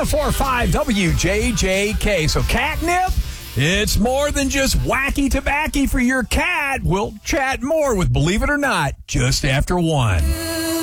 104.5 WJJK. So catnip, it's more than just wacky tobacco for your cat. We'll chat more with Believe It or Not just after 1.